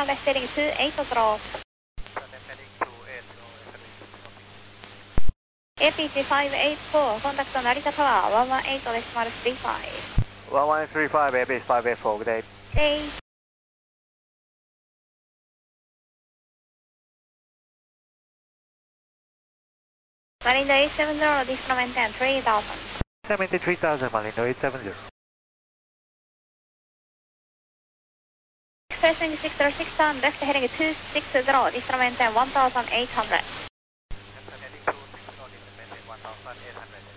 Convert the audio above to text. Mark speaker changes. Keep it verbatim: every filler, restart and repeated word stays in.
Speaker 1: ground, left heading two eight zero. A P C five eight four, contact Narita Tower, one one eight decimal three five.
Speaker 2: one one three five, A P C five eight four, good day.
Speaker 1: Okay. Malindo eight seven zero, decimal maintain three thousand.
Speaker 2: seventy-three thousand, Malindo eight seven zero.
Speaker 1: Express wing six zero six down, left heading two six zero, decimal maintain one thousand eight hundred.
Speaker 2: Heading two six zero, decimal maintain one thousand eight hundred.